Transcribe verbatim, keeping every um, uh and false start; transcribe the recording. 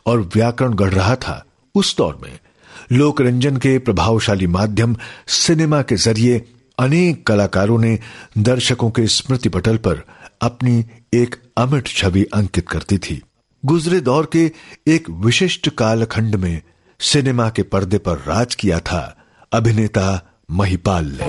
और व्याकरण गढ़ रहा था, उस दौर में लोकरंजन के प्रभावशाली माध्यम सिनेमा के जरिए अनेक कलाकारों ने दर्शकों के स्मृति पटल पर अपनी एक अमिट छवि अंकित करती थी। गुजरे दौर के एक विशिष्ट कालखंड में सिनेमा के पर्दे पर राज किया था अभिनेता महिपाल ने।